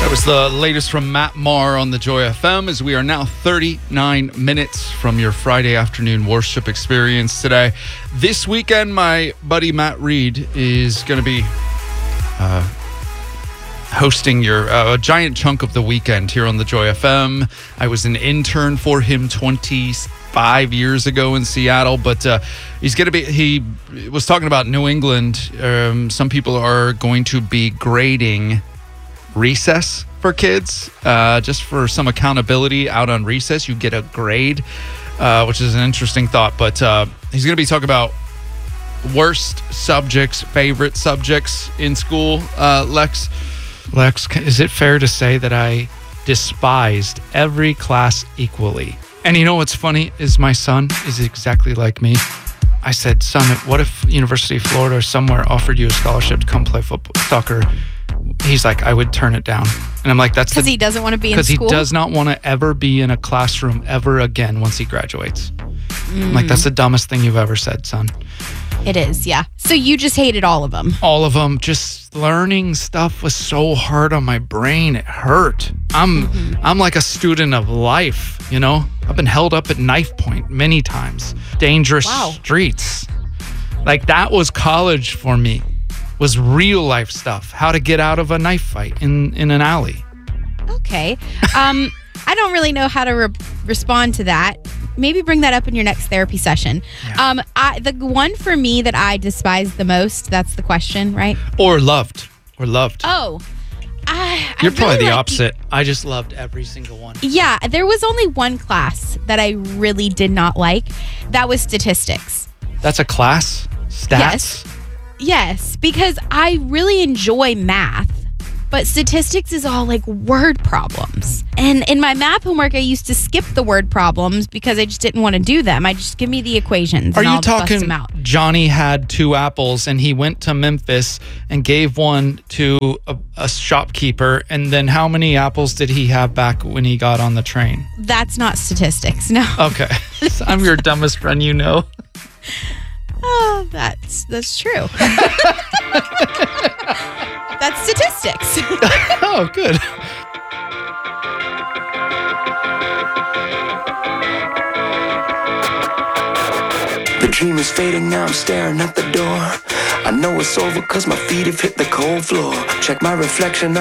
That was the latest from Matt Maher on the Joy FM, as we are now 39 minutes from your Friday afternoon worship experience today. This weekend, my buddy Matt Reed is going to be hosting a giant chunk of the weekend here on the Joy FM. I was an intern for him 25 years ago in Seattle, but he was talking about New England. Some people are going to be grading recess for kids, just for some accountability. Out on recess, you get a grade, which is an interesting thought. But he's going to be talking about worst subjects, favorite subjects in school. Lex, is it fair to say that I despised every class equally? And you know what's funny is my son is exactly like me. I said, son, what if University of Florida or somewhere offered you a scholarship to come play soccer? He's like, I would turn it down. And I'm like, that's because he doesn't want to be in school? Because he does not want to ever be in a classroom ever again once he graduates. I'm like, that's the dumbest thing you've ever said, son. It is, yeah. So you just hated all of them? All of them. Just learning stuff was so hard on my brain. It hurt. I'm like a student of life, you know? I've been held up at knife point many times. Dangerous streets. Like, that was college for me. Was real life stuff. How to get out of a knife fight in an alley. Okay. I don't really know how to respond to that. Maybe bring that up in your next therapy session. Yeah. The one for me that I despise the most, that's the question, right? Or loved. Oh. You're probably the opposite. I just loved every single one. Yeah, there was only one class that I really did not like. That was statistics. That's a class? Stats? Yes, because I really enjoy math, but statistics is all like word problems. And in my math homework, I used to skip the word problems because I just didn't want to do them. I just give me the equations. Are and you I'll bust talking them out. Johnny had 2 apples and he went to Memphis and gave one to a shopkeeper, and then how many apples did he have back when he got on the train? That's not statistics, no. Okay. I'm your dumbest friend you know. Oh, that's true. That's statistics. Oh, good. The dream is fading, now I'm staring at the door. I know it's over 'cause my feet have hit the cold floor. Check my reflection.